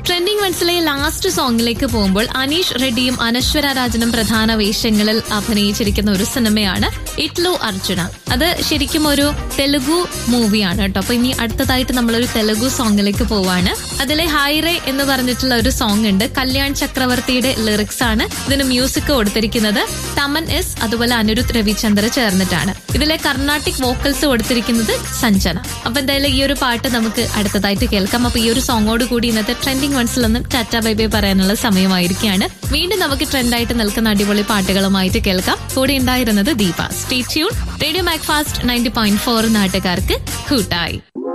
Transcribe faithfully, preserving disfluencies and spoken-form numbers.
Trending വൺസിലെ last സോങ്ങിലേക്ക് പോകുമ്പോൾ അനീഷ് റെഡ്ഡിയും അനശ്വര രാജനും പ്രധാന വേഷങ്ങളിൽ അഭിനയിച്ചിരിക്കുന്ന ഒരു സിനിമയാണ് ഇറ്റ്ലു അർജുന. അത് ശരിക്കും ഒരു തെലുഗു മൂവിയാണ് കേട്ടോ. അപ്പൊ ഇനി അടുത്തതായിട്ട് നമ്മളൊരു തെലുഗു സോങ്ങിലേക്ക് പോവാണ്. അതിലെ ഹൈറേ എന്ന് പറഞ്ഞിട്ടുള്ള ഒരു സോങ് ഉണ്ട്. കല്യാൺ ചക്രവർത്തിയുടെ ലിറിക്സ് ആണ്. ഇതിന് മ്യൂസിക് കൊടുത്തിരിക്കുന്നത് തമൻ എസ് അതുപോലെ അനിരുദ്ധ് രവിചന്ദ്ര ചേർന്നിട്ടാണ്. ഇതിലെ കർണാട്ടിക് വോക്കൽസ് കൊടുത്തിരിക്കുന്നത് സഞ്ജന. അപ്പൊ എന്തായാലും ഈ ഒരു പാട്ട് നമുക്ക് അടുത്തതായിട്ട് കേൾക്കാം. അപ്പൊ ഈ ഒരു സോങ്ങോട് കൂടി ഇന്നത്തെ ട്രെൻഡിംഗ് വൺസിൽ നിന്നും ടാറ്റ ബൈ ബൈ പറയാനുള്ള സമയമായിരിക്കുകയാണ്. വീണ്ടും നമുക്ക് ട്രെൻഡായിട്ട് നിൽക്കുന്ന അടിപൊളി പാട്ടുകളുമായിട്ട് കേൾക്കാം. കൂടെ ഉണ്ടായിരുന്നത് Deepa. Stay tune. Radio Macfast ninety point four നാട്ടുകാർക്ക് കൂട്ടായി.